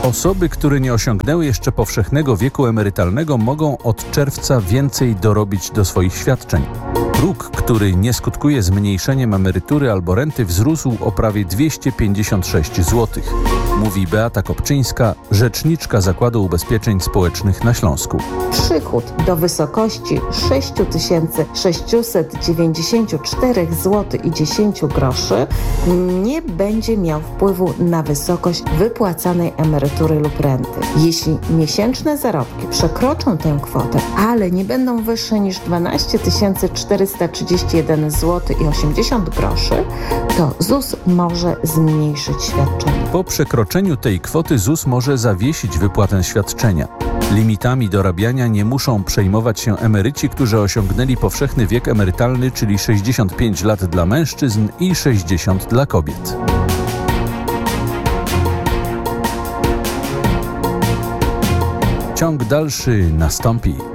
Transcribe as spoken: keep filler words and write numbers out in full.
Osoby, które nie osiągnęły jeszcze powszechnego wieku emerytalnego, mogą od czerwca więcej dorobić do swoich świadczeń. Próg, który nie skutkuje zmniejszeniem emerytury albo renty, wzrósł o prawie dwieście pięćdziesiąt sześć złotych, mówi Beata Kopczyńska, rzeczniczka Zakładu Ubezpieczeń Społecznych na Śląsku. Przychód do wysokości sześć tysięcy sześćset dziewięćdziesiąt cztery złote i dziesięć groszy nie będzie miał wpływu na wysokość wypłacanej emerytury lub renty. Jeśli miesięczne zarobki przekroczą tę kwotę, ale nie będą wyższe niż dwanaście tysięcy czterysta trzydzieści jeden złotych i osiemdziesiąt groszy, to ZUS może zmniejszyć świadczenie. Po przekroczeniu tej kwoty ZUS może zawiesić wypłatę świadczenia. Limitami dorabiania nie muszą przejmować się emeryci, którzy osiągnęli powszechny wiek emerytalny, czyli sześćdziesiąt pięć lat dla mężczyzn i sześćdziesiąt dla kobiet. Ciąg dalszy nastąpi.